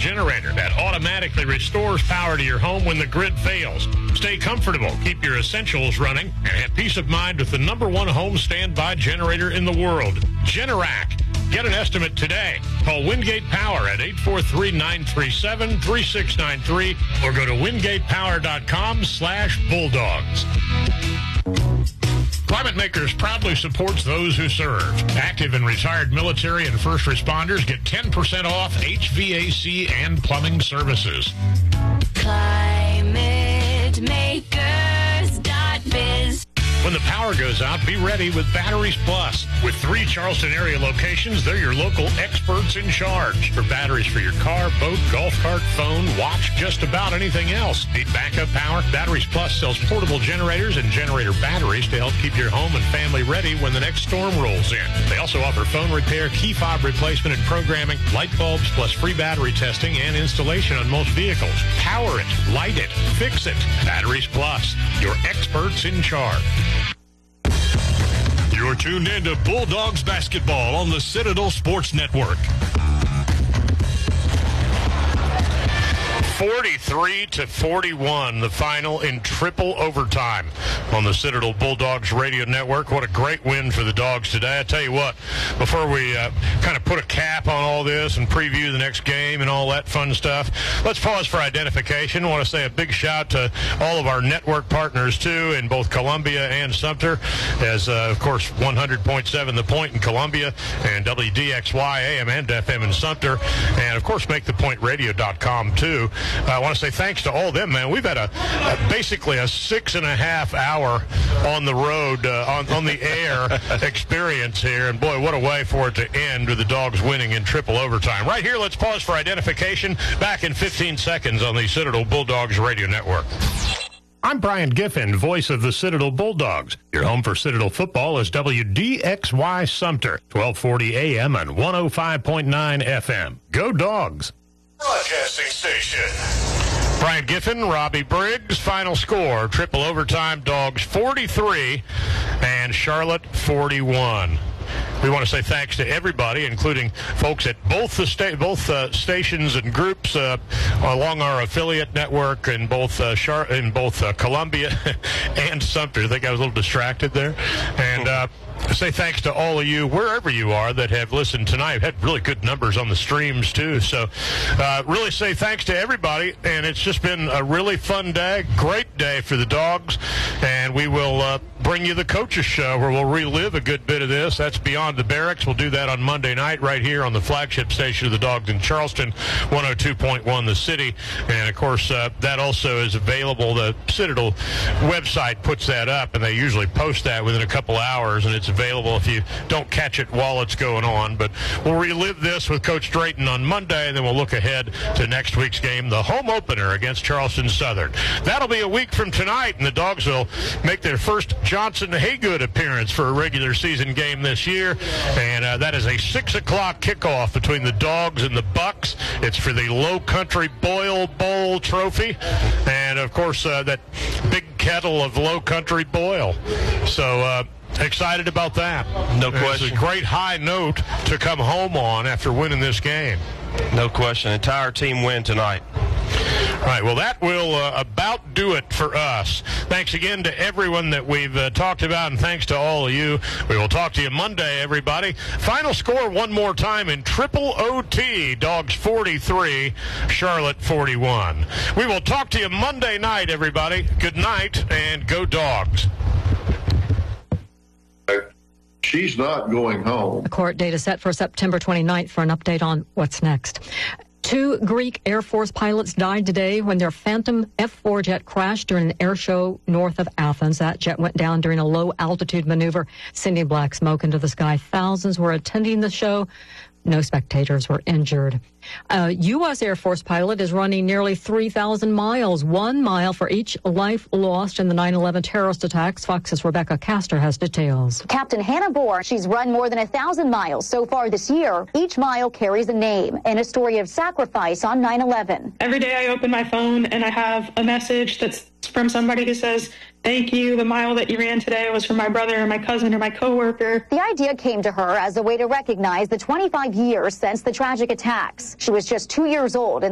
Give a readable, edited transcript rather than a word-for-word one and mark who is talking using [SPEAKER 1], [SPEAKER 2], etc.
[SPEAKER 1] generator that automatically restores power to your home when the grid fails. Stay comfortable, keep your essentials running, and have peace of mind with the #1 home standby generator in the world, Generac. Get an estimate today. Call Wingate Power at 843-937-3693 or go to wingatepower.com/bulldogs. Climate Makers proudly supports those who serve. Active and retired military and first responders get 10% off HVAC and plumbing services. ClimateMakers.biz. When the power goes out, be ready with Batteries Plus. With 3 Charleston area locations, they're your local experts in charge. For batteries for your car, boat, golf cart, phone, watch, just about anything else. Need backup power? Batteries Plus sells portable generators and generator batteries to help keep your home and family ready when the next storm rolls in. They also offer phone repair, key fob replacement and programming, light bulbs, plus free battery testing and installation on most vehicles. Power it, light it, fix it. Batteries Plus, your experts in charge. You're tuned in to Bulldogs basketball on the Citadel Sports Network. 43-41, the final in triple overtime on the Citadel Bulldogs radio network. What a great win for the Dogs today. I tell you what, before we kind of put a cap on all this and preview the next game and all that fun stuff, let's pause for identification. I want to say a big shout to all of our network partners, too, in both Columbia and Sumter, as, of course, 100.7 The Point in Columbia and WDXY AM and FM in Sumter, and, of course, MakeThePointRadio.com, too. I want to say thanks to all of them, man. We've had basically a 6.5 hour on the road, on the air experience here. And, boy, what a way for it to end with the Dogs winning in triple overtime. Right here, let's pause for identification. Back in 15 seconds on the Citadel Bulldogs Radio Network. I'm Brian Giffen, voice of the Citadel Bulldogs. Your home for Citadel football is WDXY Sumter, 1240 AM and 105.9 FM. Go Dogs! Broadcasting station. Brian Giffen, Robbie Briggs, final score, triple overtime, Dogs 43 and Charlotte 41. We want to say thanks to everybody, including folks at both the stations and groups along our affiliate network in both Columbia and Sumter. I think I was a little distracted there. And say thanks to all of you, wherever you are, that have listened tonight. We've had really good numbers on the streams, too. So really say thanks to everybody. And it's just been a really fun day, great day for the Dogs. And we will bring you the Coaches Show, where we'll relive a good bit of this. That's Beyond the Barracks. We'll do that on Monday night right here on the flagship station of the Dogs in Charleston, 102.1 The City. And, of course, that also is available. The Citadel website puts that up, and they usually post that within a couple hours, and it's available if you don't catch it while it's going on. But we'll relive this with Coach Drayton on Monday, and then we'll look ahead to next week's game, the home opener against Charleston Southern. That'll be a week from tonight, and the Dogs will make their first Johnson Haygood appearance for a regular season game this year, and that is a 6 o'clock kickoff between the Dogs and the Bucks. It's for the Low Country Boil Bowl trophy, and of course that big kettle of Low Country boil. So excited about that. No question. It's a great high note to come home on after winning this game.
[SPEAKER 2] No question. Entire team win tonight.
[SPEAKER 1] All right, well, that will about do it for us. Thanks again to everyone that we've talked about, and thanks to all of you. We will talk to you Monday, everybody. Final score one more time in triple OT. Dogs 43, Charlotte 41. We will talk to you Monday night, everybody. Good night, and go Dogs.
[SPEAKER 3] She's not going home.
[SPEAKER 4] The court date is set for September 29th for an update on what's next. 2 Greek Air Force pilots died today when their Phantom F-4 jet crashed during an air show north of Athens. That jet went down during a low-altitude maneuver, sending black smoke into the sky. Thousands were attending the show. No spectators were injured. A U.S. Air Force pilot is running nearly 3,000 miles, 1 mile for each life lost in the 9/11 terrorist attacks. Fox's Rebecca Castor has details.
[SPEAKER 5] Captain Hannah Bohr, she's run more than 1,000 miles so far this year. Each mile carries a name and a story of sacrifice on 9/11.
[SPEAKER 6] Every day I open my phone and I have a message that's from somebody who says, "Thank you. The mile that you ran today was for my brother or my cousin or my coworker."
[SPEAKER 5] The idea came to her as a way to recognize the 25 years since the tragic attacks. She was just 2 years old